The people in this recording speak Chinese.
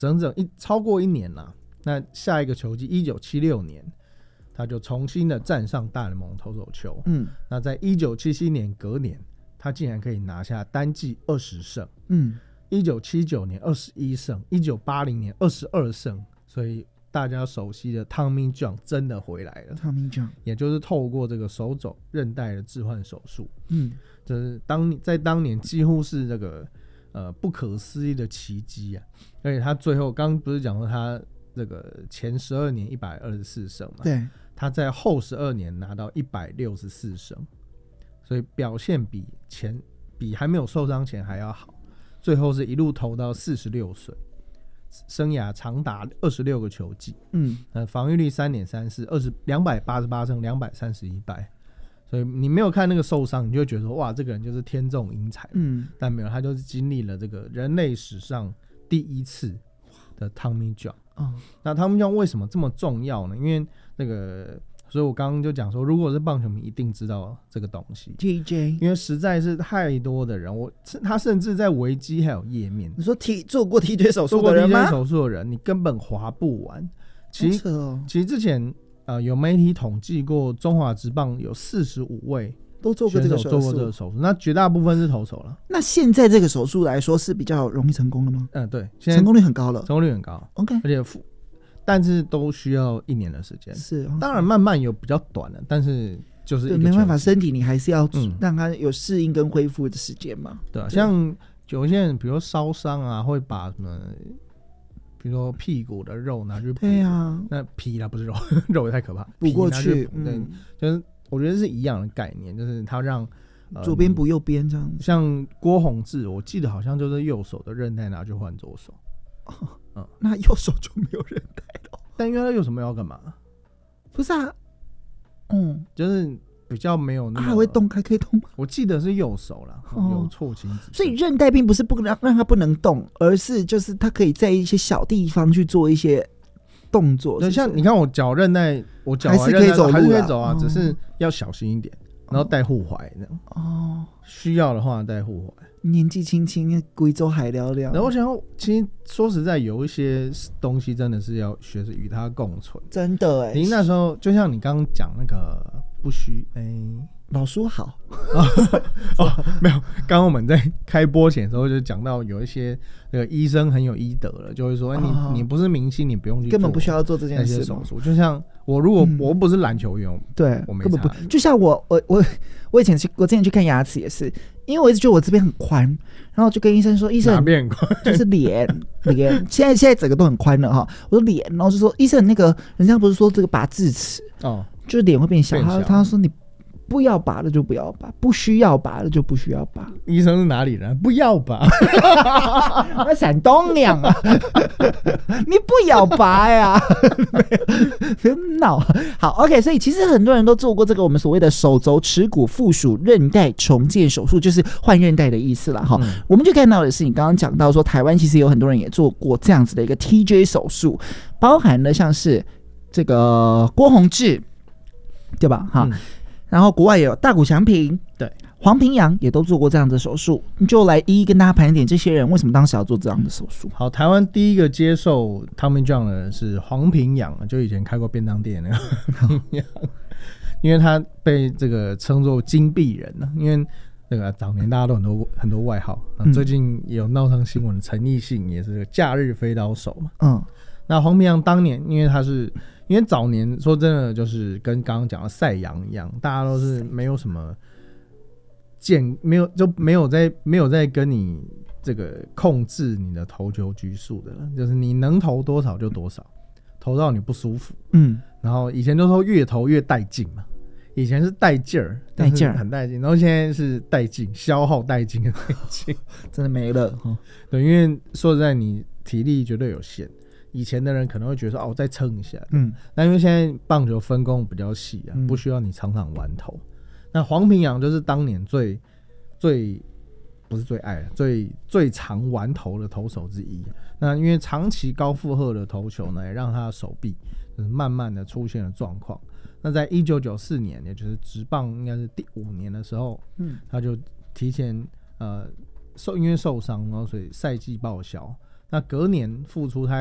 整整超过1年啦。那下一个球季1976年，他就重新的站上大联盟投手球。那在1977年隔年，他竟然可以拿下单季20胜。1979年21胜，1980年22胜，所以大家熟悉的 Tommy John 真的回来了。 Tommy John 也就是透过这个手肘韧带的置换手术，就是在当年几乎是这个不可思议的奇迹啊！而且他最后刚不是讲说他这个前12年124胜嘛？ 对， 他在后12年拿到164胜，所以表现比还没有受伤前还要好。最后是一路投到46岁，生涯长达26个球季。防御率3.34， 288胜231败。所以你没有看那个受伤，你就会觉得说哇，这个人就是天纵英才。但没有，他就是经历了这个人类史上第一次的 Tommy John。那 Tommy John 为什么这么重要呢？因为那个，所以我刚刚就讲说，如果是棒球迷，一定知道这个东西 TJ， 因为实在是太多的人，他甚至在维基还有页面。 你说做过 TJ 手术的人吗？ 做过 TJ 手术的人，你根本滑不完。其实之前有媒体统计过，中华职棒有45位都做过这个手术，那绝大部分是投手了。 那现在这个手术来说是比较容易成功的吗？ 对，现在成功率很高了， 成功率很高。 OK， 而且但是都需要1年的时间。 是， 当然慢慢有比较短的，但是就是一个没办法，身体你还是要让它有适应跟恢复的时间嘛。 对，像有些人比如说烧伤啊，会把什么，比如说屁股的肉拿去补。 对啊， 那皮啦不是肉，肉也太可怕， 补过去。 对，就是我觉得是一样的概念，就是他让左边补右边这样子。 像郭泓志，我记得好像就是右手的韧带拿去换左手。 那右手就没有韧带了。 但因为他右手没有要干嘛？ 不是啊， 就是比较没有那么。 还会动，还可以动吗？ 我记得是右手啦，有错情子。 所以韧带并不是不让它不能动，而是就是它可以在一些小地方去做一些动作。 对，像你看我脚韧带，我脚还是可以走路， 还是可以走啊，只是要小心一点，然后带护踝这样。需要的话带护踝。 年纪轻轻，贵州海聊聊。 然后我想，其实说实在，有一些东西真的是要学着与它共存。 真的你那时候就像你刚刚讲那个不需老叔好没有。刚刚我们在开播前的时候就讲到，有一些那个医生很有医德了，就会说，你不是明星，你不用去做， 根本不需要做这件事手术。就像我，如果我不是篮球员， 对， 我没根本不。就像我之前去看牙齿也是，因为我一直觉得我这边很宽，然后就跟医生说，医生哪边很宽？ 就是脸，现在整个都很宽了哈。我说脸，然后就说医生那个人家不是说这个拔智齿就是脸会变小，他说你不要拔的就不要拔，不需要拔的就不需要拔。 医生是哪里人？不要拔， 那山东人啊，你不要拔呀，别闹。好 ，OK， 所以其实很多人都做过这个我们所谓的手肘耻骨附属韧带重建手术，就是换韧带的意思啦。我们就看到的是你刚刚讲到说，台湾其实有很多人也做过这样子的一个 TJ 手术，包含了像是这个郭泓志，对吧？然后国外也有大谷翔平， 对， 黄平洋也都做过这样的手术。你就来一一跟大家盘点这些人为什么当时要做这样的手术。 好，台湾第一个接受 Tommy John 的人是黄平洋，就以前开过便当店那个黄平洋，因为他被这个称作金臂人，因为那个早年大家都很多外号，最近也有闹上新闻的陈奕迅也是假日飞刀手嘛。那黄平洋当年因为早年说真的就是跟刚刚讲的赛扬一样，大家都是没有什么没有在跟你这个控制你的投球局数的了，就是你能投多少就多少，投到你不舒服。然后以前都说越投越带劲嘛，以前是带劲儿，很带劲，然后现在是带劲，消耗带劲的带劲， 真的没了。 对，因为说实在，你体力绝对有限。以前的人可能会觉得说，我再撑一下，但因为现在棒球分工比较细啊，不需要你常常玩投。那黄平洋就是当年最不是最爱最常玩投的投手之一。那因为长期高负荷的投球呢，也让他的手臂就是慢慢的出现了状况。那在1994年，也就是职棒应该是第5年的时候，他就提前因为受伤，然后所以赛季报销。 那隔年复出他